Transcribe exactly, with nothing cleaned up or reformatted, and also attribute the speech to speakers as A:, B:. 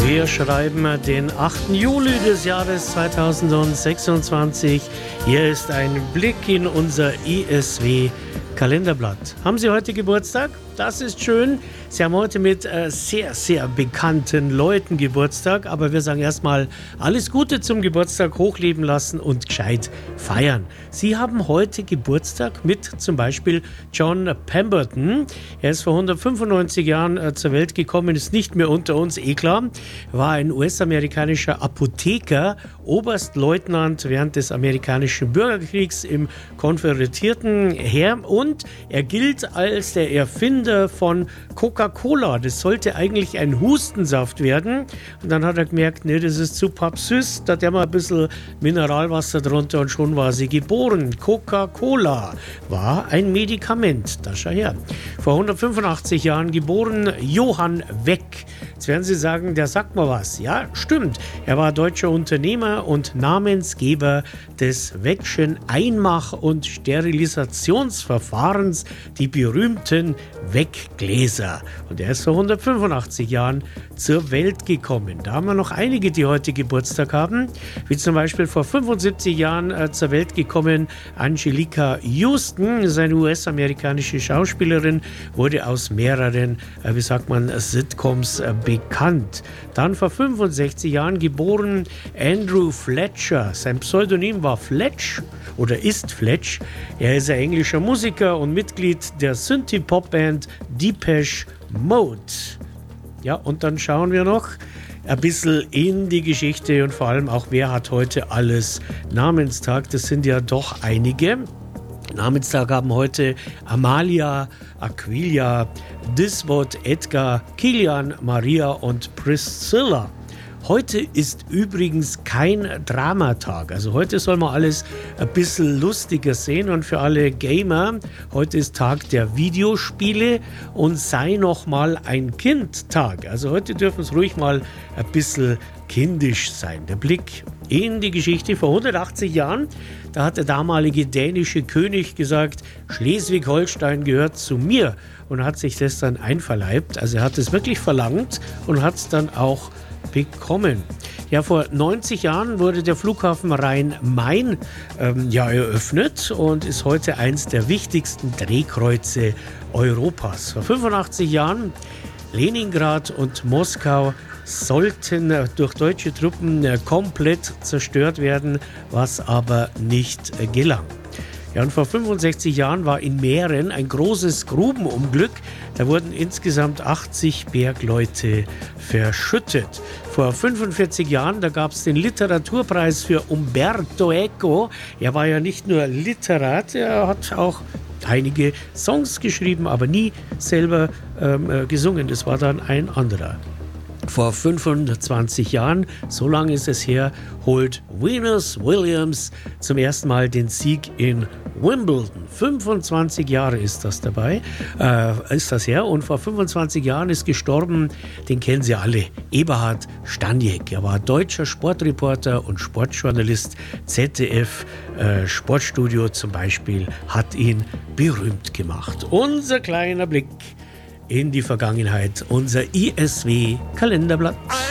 A: Wir schreiben den achten Juli des Jahres zweitausendsechsundzwanzig. Hier ist ein Blick in unser I S W-Kalenderblatt. Haben Sie heute Geburtstag? Das ist schön. Sie haben heute mit äh, sehr, sehr bekannten Leuten Geburtstag. Aber wir sagen erstmal alles Gute zum Geburtstag, hochleben lassen und gescheit feiern. Sie haben heute Geburtstag mit zum Beispiel John Pemberton. Er ist vor hundertfünfundneunzig Jahren äh, zur Welt gekommen, ist nicht mehr unter uns, eh klar. War ein U S-amerikanischer Apotheker, Oberstleutnant während des amerikanischen Bürgerkriegs im konföderierten Heer. Und er gilt als der Erfinder von Coca-Cola. Das sollte eigentlich ein Hustensaft werden. Und dann hat er gemerkt, nee, das ist zu pappsüß. Da hat er mal ein bisschen Mineralwasser drunter und schon war sie geboren. Coca-Cola war ein Medikament. Da schau her. Vor hundertfünfundachtzig Jahren geboren Johann Weck. Jetzt werden Sie sagen, der sagt mal was. Ja, stimmt. Er war deutscher Unternehmer und Namensgeber des Weckschen Einmach- und Sterilisationsverfahrens, die berühmten Weckgläser. Und er ist vor hundertfünfundachtzig Jahren zur Welt gekommen. Da haben wir noch einige, die heute Geburtstag haben, wie zum Beispiel vor fünfundsiebzig Jahren äh, zur Welt gekommen Anjelica Huston, ist eine U S-amerikanische Schauspielerin, wurde aus mehreren, äh, wie sagt man, Sitcoms äh, bekannt. Dann vor fünfundsechzig Jahren geboren Andrew Fletcher. Sein Pseudonym war Fletch oder ist Fletch. Er ist ein englischer Musiker und Mitglied der Synthie-Pop-Band Depeche Mode. Ja, und dann schauen wir noch ein bisschen in die Geschichte und vor allem auch, wer hat heute alles Namenstag. Das sind ja doch einige. Namenstag haben heute Amalia, Aquilia, Disbod, Edgar, Kilian, Maria und Priscilla. Heute ist übrigens kein Dramatag. Also heute soll man alles ein bisschen lustiger sehen. Und für alle Gamer, heute ist Tag der Videospiele und sei noch mal ein Kind-Tag. Also heute dürfen es ruhig mal ein bisschen kindisch sein. Der Blick in die Geschichte. Vor hundertachtzig Jahren, da hat der damalige dänische König gesagt, Schleswig-Holstein gehört zu mir. Und hat sich das dann einverleibt. Also er hat es wirklich verlangt und hat es dann auch bekommen. Ja, vor neunzig Jahren wurde der Flughafen Rhein-Main ähm, ja, eröffnet und ist heute eins der wichtigsten Drehkreuze Europas. Vor fünfundachtzig Jahren Leningrad und Moskau sollten äh, durch deutsche Truppen äh, komplett zerstört werden, was aber nicht äh, gelang. Ja, und vor fünfundsechzig Jahren war in Mähren ein großes Grubenunglück. Da wurden insgesamt achtzig Bergleute verschüttet. Vor fünfundvierzig Jahren, da gab es den Literaturpreis für Umberto Eco. Er war ja nicht nur Literat, er hat auch einige Songs geschrieben, aber nie selber ähm, äh, gesungen. Das war dann ein anderer. Vor fünfundzwanzig Jahren, so lange ist es her, holt Venus Williams zum ersten Mal den Sieg in Wimbledon. fünfundzwanzig Jahre ist das dabei, äh, ist das her. Und vor fünfundzwanzig Jahren ist gestorben, den kennen Sie alle, Eberhard Staniek. Er war deutscher Sportreporter und Sportjournalist. Z D F äh, Sportstudio zum Beispiel hat ihn berühmt gemacht. Unser kleiner Blick in die Vergangenheit, unser I S W-Kalenderblatt.